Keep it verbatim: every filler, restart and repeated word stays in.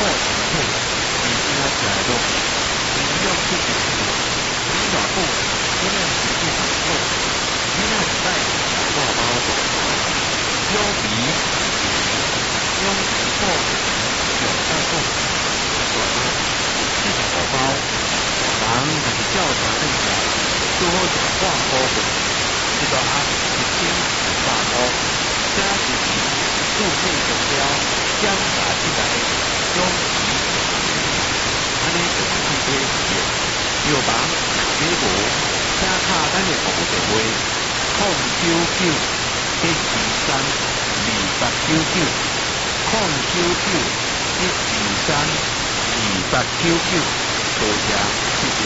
配，已经要起来咯。你用这个你老母，我们直接讲说，你那在大包包，有皮有皮货，有大货，有吗？这个宝宝，人就是照常那个，做好一个挂钩的，这个啊一千八块，加一皮入内中标，将打进来，用皮。安尼就是去买药，药房买无，请敲咱的服务电话：零九九一二三二八九九，零九九一二三二八九九，多谢。